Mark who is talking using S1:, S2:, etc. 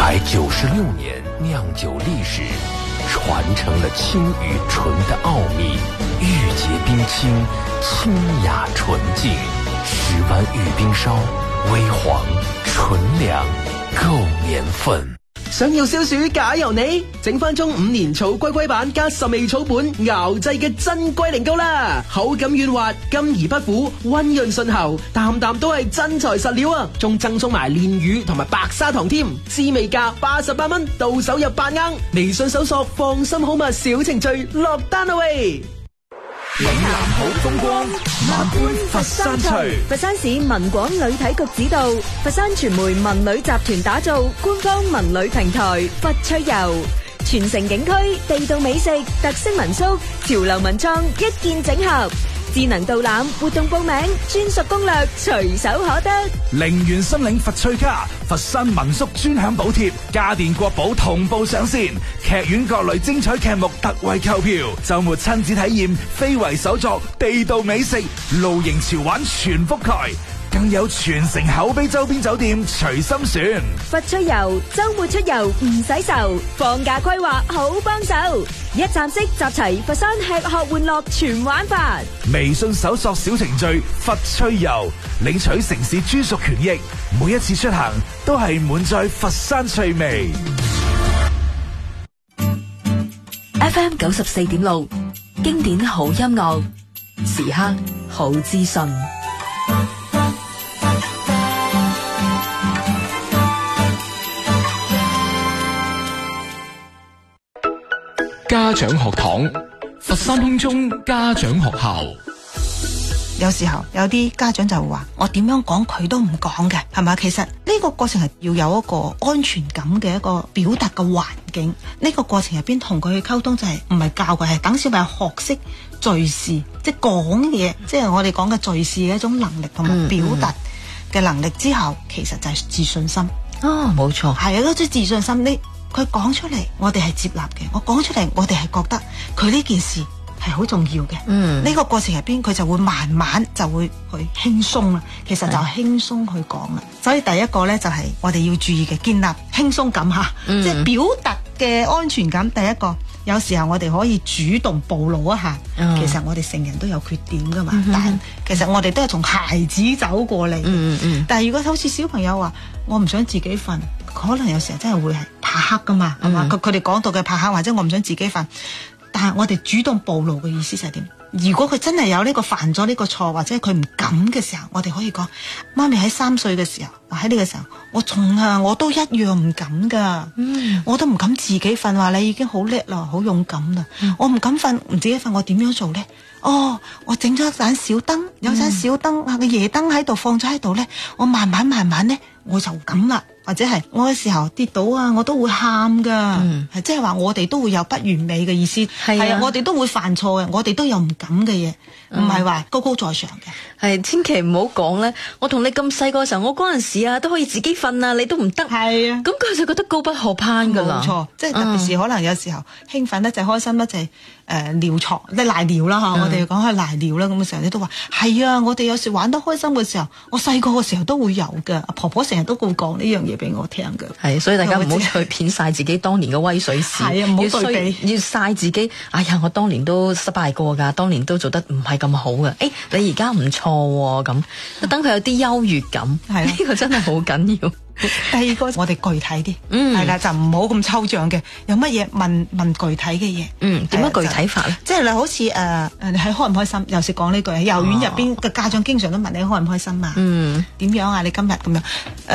S1: 196年酿酒历史，传承了清与纯的奥秘，玉洁冰清，清雅纯净。10湾玉冰燒，微黃純糧，夠年份。
S2: 想要消暑解油膩，整翻中5年草龜龜版加10味草本熬製嘅真龜苓膏啦，口感軟滑，甘而不苦，溫潤順喉，啖啖都係真材實料啊！仲贈送埋煉乳同埋白砂糖添，滋味價88蚊，到手入8盎。微信搜索放心好物小程序落單啦喂！
S3: 嶺南好風光，萬般佛山趣。
S4: 佛山市文廣旅體局指導，佛山傳媒文旅集團打造官方文旅平台佛趣遊，全城景區、地道美食、特色民宿、潮流文創一鍵整合，智能導覽、活動報名、專屬攻略隨手可得。
S3: 陵園新領佛趣卡，佛山民宿專享補貼，家電國寶同步上線，劇院各類精彩劇目特惠購票，周末親子體驗非遺手作、地道美食、露營潮玩全覆蓋，更有全城口碑周邊酒店隨心選。
S4: 佛趣遊周末出遊唔使愁，放假規劃好幫手，一站式集齊佛山吃喝玩樂全玩法。
S3: 微信搜索小程序佛趣遊，領取城市專屬權益，每一次出行都係滿載佛山趣味。
S5: FM 94.6，經典好音樂，時刻好資訊。
S6: 家長學堂，佛山空中家長學校。
S7: 有時候有啲家長就會話，我點樣講佢都唔講嘅，係咪？其實呢個過程係要有一個安全感嘅一個表達嘅環境。呢個過程入邊同佢去溝通就係唔係教佢，係等小朋友學識敘事，即係講嘢，即係我哋講嘅敘事嘅一種能力同埋表達嘅能力之後，其實就係自信心。
S5: 哦，冇錯，
S7: 係啊，嗰種自信心，佢講出嚟，我哋係接納嘅；我講出嚟，我哋係覺得佢呢件事係好重要嘅。呢個過程入邊，佢就會慢慢就會去輕鬆啦。其實就輕鬆去講啦。所以第一個呢，就係我哋要注意嘅，建立輕鬆感吓，即係表達嘅安全感。第一個，有時候我哋可以主動暴露一下，其實我哋成人都有缺點噶嘛。但係其實我哋都係從孩子走過嚟。但係如果好似小朋友話，我唔想自己瞓。可能有時候真係會係怕黑噶嘛，係嘛？佢哋講到嘅怕黑，或者我唔想自己瞓，但係我哋主動暴露嘅意思就係點？如果佢真係有呢個犯咗呢個錯，或者佢唔敢嘅時候，我哋可以講：媽咪喺3歲嘅時候，喺呢個時候，我都一樣唔敢噶，我都唔敢自己瞓。話你已經好叻啦，好勇敢啦，我唔敢瞓，唔自己瞓，我點樣做呢？哦，我整咗一盞小燈，有盞小燈嘅夜燈喺度放咗喺度呢，我慢慢呢，我就咁啦。或者係我嘅時候跌倒啊，我都會喊噶，係即係話我哋都會有不完美嘅意思，係啊，我哋都會犯錯嘅，我哋都有唔敢嘅嘢，唔係話高高在上嘅。
S5: 係千祈唔好講咧，我同你咁細個嘅時候，我嗰陣時啊都可以自己瞓啊，你都唔得。係啊，咁佢就覺得高不可攀噶啦。冇錯，即係特別是可能有時候興奮得滯、開心得滯，尿床即係賴尿啦嚇，我哋講係賴尿啦咁嘅時候，你都話係啊，我哋有時玩得開心嘅時候，我細個嘅時候都會有㗎，婆婆成日都會講呢樣嘢俾我聽㗎。係，所以大家唔好去片曬自己當年嘅威水史。係啊，唔好對比，要曬自己。哎呀，我當年都失敗過㗎，當年都做得唔係咁好嘅。誒，你而家唔錯喎，咁等佢有啲優越感。係呢個真係好緊要。第二個我哋具體啲，係啦，就唔好咁抽象嘅。有乜嘢問具體嘅嘢？點樣具體法咧？即係你好似你係開唔開心？又是講呢句，幼兒園入邊嘅家長經常都問你開唔開心啊？點樣啊？你今日咁樣